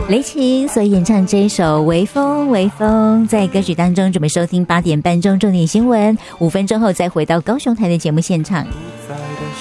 雷霆所演唱这一首《微风微风》，在歌曲当中准备收听8点半钟重点新闻，5分钟后再回到高雄台的节目现场。